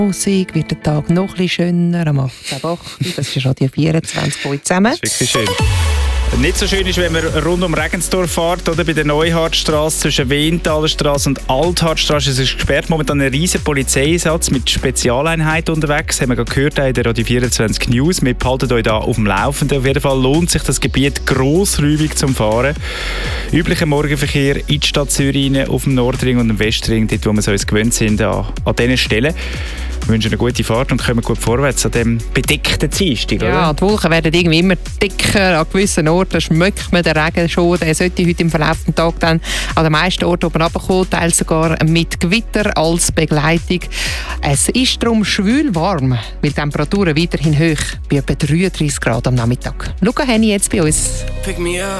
Musik wird der Tag noch ein bisschen schöner. Am 8.8. Das ist Radio 24 bei zusammen. Das ist wirklich schön. Nicht so schön ist, wenn man rund um Regensdorf fährt, oder bei der Neuhardtstraße zwischen Wehenthalerstraße und Althardtstraße. Es ist gesperrt, momentan ein riesiger Polizeieinsatz mit Spezialeinheiten unterwegs. Das haben wir gerade gehört in der Radio 24 News. Wir behalten euch da auf dem Laufenden. Auf jeden Fall lohnt sich das Gebiet grossräumig zum Fahren. Üblicher Morgenverkehr in die Stadt Zürich rein, auf dem Nordring und dem Westring, dort wo wir uns gewöhnt sind, an diesen Stellen. Wir wünschen eine gute Fahrt und kommen gut vorwärts an diesem bedeckten Dienstag. Ja, die Wolken werden irgendwie immer dicker. An gewissen Orten schmeckt man den Regen schon. Der sollte heute im Verlauf des Tages dann an den meisten Orten oben runterkommen, teils sogar mit Gewitter als Begleitung. Es ist darum schwül warm, weil die Temperaturen weiterhin hoch bei etwa 33 Grad am Nachmittag. Luca Henny jetzt bei uns. Pick me up.